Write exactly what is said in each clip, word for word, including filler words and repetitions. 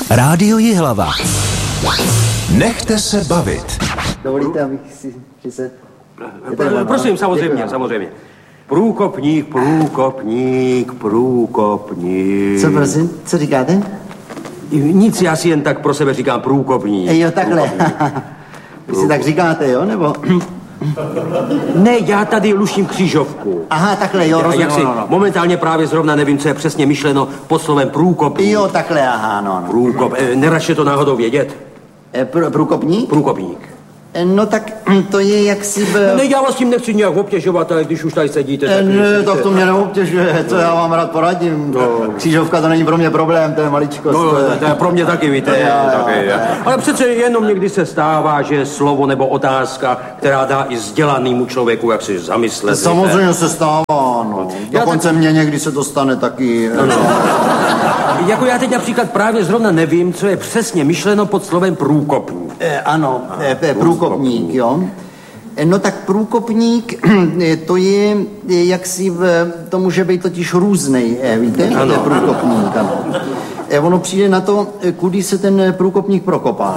Rádio Jihlava. Nechte se bavit. Dovolíte, abych si... Že se... Prosím, samozřejmě, samozřejmě. Průkopník, průkopník, průkopník. Co prosím? Co říkáte? Nic, já si jen tak pro sebe říkám průkopník. Jo, takhle. Vy si tak říkáte, jo, nebo... Ne, já tady luším křížovku. Aha, takhle, jo, rozumím. Jak si no, no. momentálně právě zrovna nevím, co je přesně myšleno pod slovem průkopník. Jo, takhle, aha, no, no. Průkop, eh, neračte to náhodou vědět? E, pr- průkopník? Průkopník. E, no tak to je jaksi... B... Ne, já vás tím nechci nějak obtěžovat, ale když už tady sedíte... E, ne, tak to mě neobtěžuje, co já vám rád poradím. No. Křížovka to není pro mě problém, to je maličkost. No, to je, to je pro mě taky, víte. Já, já, taky, já. Ale přece jenom někdy se stává, že slovo nebo otázka, která dá i vzdělanému člověku, jak si zamyslet. Samozřejmě se stává, no. Dokonce tak... mě někdy se to stane taky. No, no. Jako já teď například právě zrovna nevím, co je přesně myšleno pod slovem průkopník. E, ano, e, průkopník, jo. E, no tak průkopník, to je, jak si v, to může být totiž různej, e, víte? Ano. To je průkopník, ano. E, ono přijde na to, kudy se ten průkopník prokopá.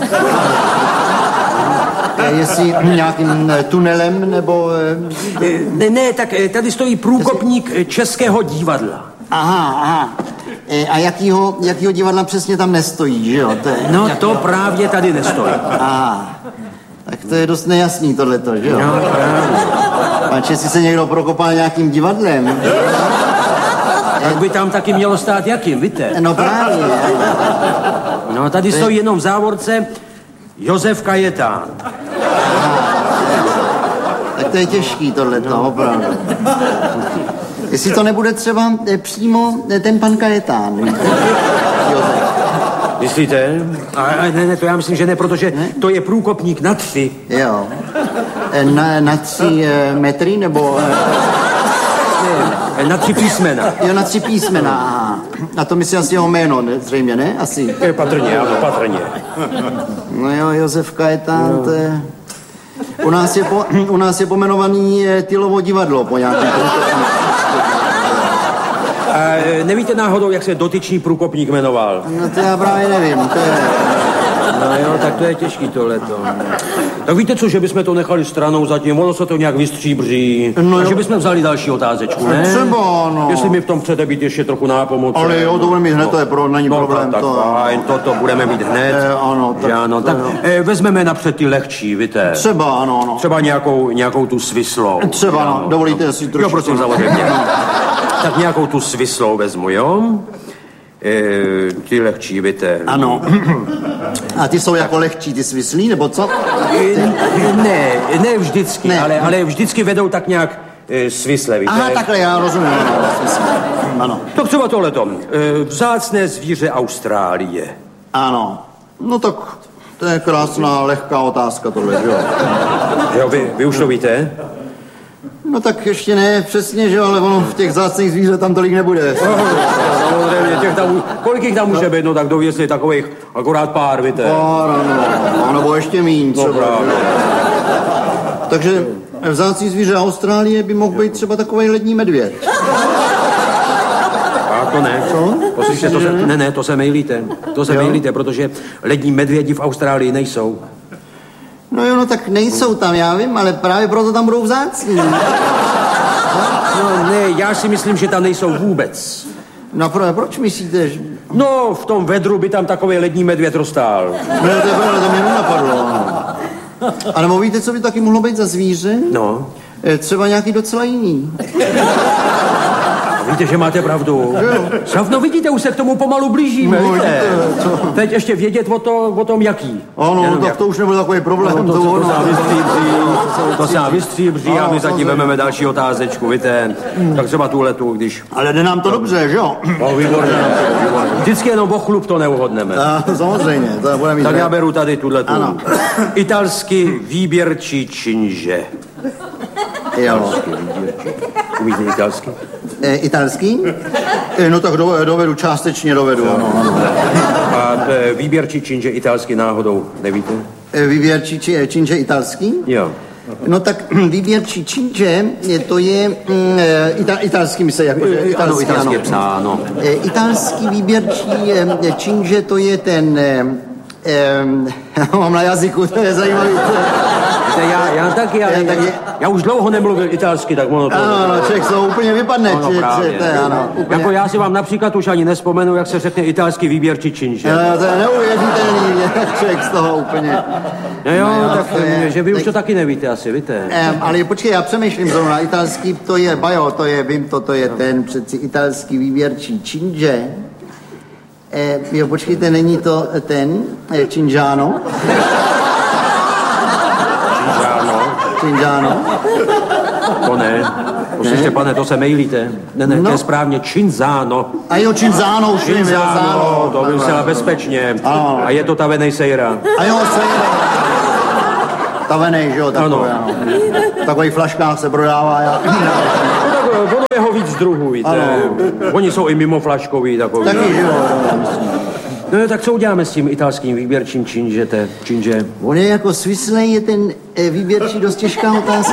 E, jestli nějakým tunelem, nebo... E, ne, ne, tak tady stojí průkopník jestli... Českého divadla. Aha, aha. E, a jakýho, jakýho divadla přesně tam nestojí, že jo? To je, no jak... to právě tady nestojí. Aha. Tak to je dost nejasný tohleto, že jo? No, právě. Páč, jestli se někdo prokopá nějakým divadlem... Tak by tam taky mělo stát jakým, víte? No právě. No tady stojí jenom v závorce Josef Kajetán. Tak to je těžký tohleto, no. Opravdu. Jestli to nebude třeba eh, přímo eh, ten pan Kajetán, víte? Myslíte? A, a ne, ne, to já myslím, že ne, protože ne? To je průkopník na tři. Jo. E, na, na tři e, metry, nebo... Ne, na tři písmena. Jo, na tři písmena, aha. A to myslí asi jeho jméno, ne? Zřejmě, ne? Asi. Je patrně, ano, patrně. No jo, Josef Kajetán, no. To je... U nás je, po, u nás je pomenovaný Tylovo divadlo po nějakém... A nevíte náhodou, jak se dotyčný průkopník jmenoval? No to já právě nevím, to je... No jo, tak to je těžký tohleto. Tak víte co, že bychom to nechali stranou zatím, ono se to nějak vystříbří. No a že bychom vzali další otázečku, ne? Třeba, no. Jestli mi v tom chcete být ještě trochu nápomoc. Ale jo, to budeme mít hned, no. To je pro, není no, problém. Tak to... fajn, toto budeme mít hned. E, ano, tak... Ano, tak e, vezmeme napřed ty lehčí, víte? Třeba, ano, ano. Třeba nějakou, nějakou tu svislou. Třeba, no, dovolíte si trošku... Jo, prosím, samozřejmě. Tak nějakou tu svislou vezmu, jo? E, ty lehčí, víte. Ano. A ty jsou jako lehčí, ty svislí, nebo co? E, ne, ne vždycky, ne. Ale, ale vždycky vedou tak nějak e, svisle, víte. Aha, takhle, já rozumím. Ano. Tak třeba tohleto. E, vzácné zvíře Austrálie. Ano. No tak to je krásná, lehká otázka tohle, jo. Jo, vy, vy už to víte? No tak ještě ne přesně, že ale ono v těch vzácných zvířat tam tolik nebude. Samozřejmě, těch tam, kolik jich tam může být, no tak dověsli takových akorát pár, víte. Pár, ano, no, nebo ještě míň třeba. No, takže vzácný zvíře Austrálie by mohl být třeba takovej lední medvěd. A to ne. Co? Poslyšte, to se, ne, ne, to se mejlíte. To se mejlíte, protože lední medvědi v Austrálii nejsou. No jo, no tak nejsou tam, já vím, ale právě proto tam budou vzácní. No ne, já si myslím, že tam nejsou vůbec. No pro, proč myslíte, že... No, v tom vedru by tam takový lední medvěd rostál. No to je pravda, to mě nenapadlo. A nebo víte, co by taky mohlo být za zvíře? No. Třeba nějaký docela jiný. Víte, že máte pravdu. No vidíte, už se k tomu pomalu blížíme. No, víte. Teď ještě vědět o, to, o tom, jaký. Ano, tak jak... to už nebyl takový problém. No, to, to, to, to, to se vystříbří, to se vystříbří a my zatím vezmeme další otázečku, víte. Hmm. Tak třeba tuhletu, když... Ale jde nám to dobře, že jo? No, výborně. Vždycky jenom o chlup to neuhodneme. A, samozřejmě, to bude mít. Tak já beru tady tuhletu. Ano. Italský výběrčí činže. Jo. Umíte italsky? E, italský? E, no tak do, dovedu, částečně dovedu, ano, ano. A výběrčí činže italský náhodou, nevíte? E, výběrčí či, činže italský? Jo. No tak výběrčí činže, to je ita, italský se jako, Italský, ano, italský je psáno. Italský výběrčí činže, to je ten, mám na jazyku, to je zajímavý. Já, já taky, já, já, taky. Já už dlouho nemluvil italsky, tak ono to... Ano, no, člověk se úplně vypadne. Ano, či, právě. Či, to je, ano, úplně. Jako já si vám například už ani nespomenu, jak se řekne italský výběrčí činže. No, to je neuvěřitelný, člověk z toho úplně... No jo, no, tak je, že vy tak, už to taky nevíte asi, víte. Um, ale počkej, já přemýšlím zrovna, italský, to je, bajo, to je, vím to, to je ten přeci italský výběrčí činže. Eh, jo, počkejte, není to ten, eh, Cingiano? Cingiano. Cingiano. To ne. Poslyšte, pane, to se mejlíte. Ne, ne, no. To je správně Cinzano. A jo, Cinzano, už vím, Cinzano, to vymyslela bezpečně. Ano. A je to tavenej sejra. A jo, sejra. Tavenej, že jo, takový, ano. V takových flaškách se prodává. Já. No, tak ono je ho víc druhů, víte. Ano. Oni jsou i mimo flaškový takový. Taky, že jo. No tak co uděláme s tím italským výběrčím činžete, činže? On je jako svislej, je ten e, výběrčí dost těžká otázka.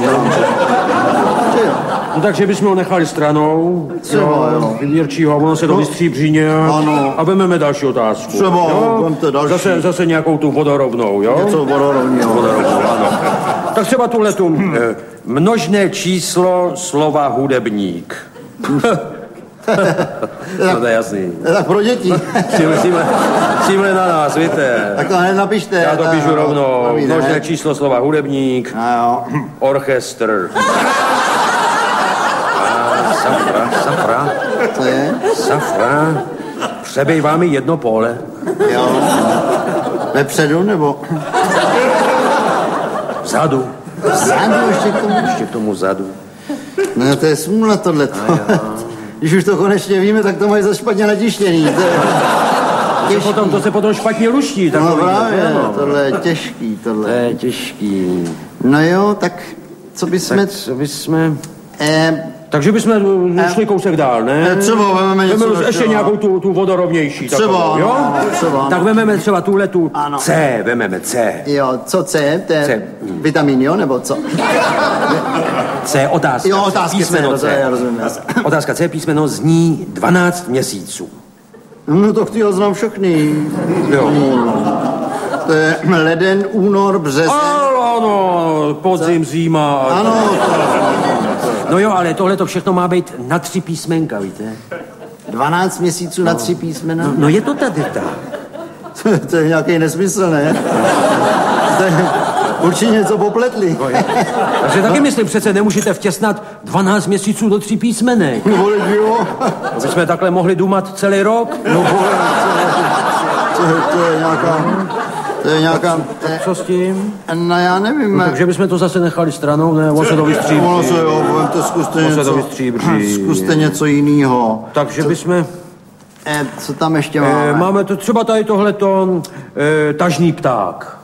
No takže bychom ho nechali stranou, třeba, jo, jo. Výběrčího, ono se to vystříbří nějak a vememe další otázku. Třeba, vemte další. Zase, zase nějakou tu vodorovnou, jo? Něco vodorovného. Vodorovnou, ano. Tak třeba tuhletu množné číslo slova hudebník. No to je jasný. Tak pro děti. Tímhle na nás, víte. Tak to hned napište. Já to píšu rovnou. Množné číslo slova hudebník. Orchestr. Safra, safra. Co je? Safra. Přebejvá mi jedno pole. Jo. Vepředu nebo? Vzadu. Vzadu ještě k tomu? Ještě k tomu zadu. No to je smůla tohleto. Když už to konečně víme, tak to mají za špatně natištěný. To, je to, potom, to se potom špatně luští. No právě, no. Tohle je těžký, tohle. To je těžký. No jo, tak co bysme... Tak co bysme... Eh, Takže bychom šli kousek dál, ne? Třeba vememe něco vememe ještě nějakou tu, tu vodorovnější. Třeba, takovou, jo? No, třeba. Tak vememe třeba tuhle tu ano. C, vememe C. Jo, co C? To je C. Vitamin, jo, nebo co? C, otázka. Jo, otázka písmeno C, C. C. Já rozumím. Otázka C, písmeno zní dvanáct měsíců. No to ty ho znám všechny. Jo. To je leden, únor, březen. Ano, podzim, zima. Ano. No jo, ale tohle to všechno má být na tři písmenka, víte? dvanáct měsíců no. na tři písmena? No, no je to tady tak. To je nějaký nesmysl, ne? To je určitě něco popletli. No, takže taky myslím, přece nemůžete vtěsnat dvanáct měsíců do tří písmenek. No vole, jo. Aby jsme takhle mohli dumat celý rok. No vole, to, to, to je nějaká... To je nějaká... Tak co s tím? No já nevím. No, takže bychom to zase nechali stranou, ne? On se to vystříbří. Ono se jo, to zkuste něco. se to vystříbří. Zkuste něco jiného. Takže co, bychom... Eh, co tam ještě máme? Eh, máme to, třeba tady tohleto eh, tažný pták.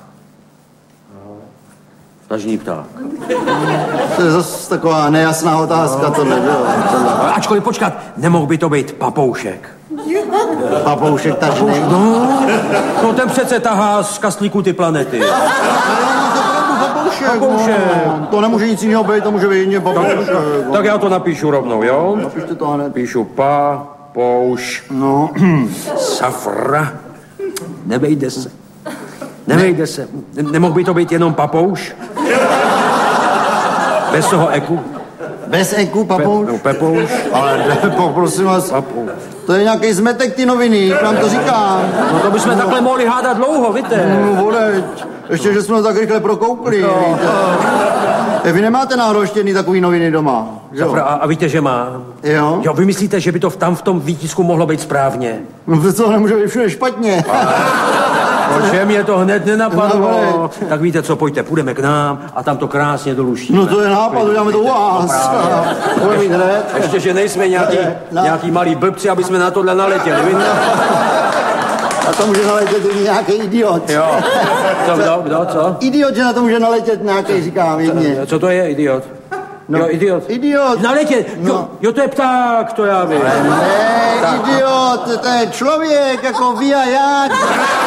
Tažný pták. To je zase taková nejasná otázka, no. Tohle, jo. Ačkoliv počkat, nemohl by to být papoušek. Papoušek tažný? No, no ten přece tahá z kastlíku ty planety. Papoušek, papoušek. No, to nemůže nic jiného být, to může být jiný papoušek. Tak, tak já to napíšu rovnou, jo? Napište to hned. Píšu papouš. No. Safra. Nevejde se. Nevejde ne. se. Nemohl by to být jenom papouš? Bez toho eku. Bez eku, papouš? Pe, no, pepouš. Ale prosím vás, papouš. To je nějaký zmetek ty noviny, vám to říkám. No to bychom no. takhle mohli hádat dlouho, víte. No voleď, ještě, že jsme to tak rychle prokoukli, no. Víte. Vy nemáte náhodou ještě jedný takový noviny doma, že a, a víte, že má? Jo? Jo, vy myslíte, že by to tam v tom výtisku mohlo být správně? No to nemůže být všude špatně. Proč mě to hned nenapadlo? No, tak víte co, pojďte, půjdeme k nám a tam to krásně doluštíme. No to je nápad, uděláme to u vás. No, ještě, ještě, že nejsme nějaký, no. nějaký malí blbci, aby jsme na tohle naletěli. Víte? A to může naletět nějaký idiot. Jo. Co, kdo, kdo, co? Idiot, že na to může naletět nějaký, říkám jedně. Co to je idiot? No, jo, idiot. Idiot. Naletět, no. jo, jo, to je pták, to já vím. Ne, idiot, to je člověk, jako vy a já.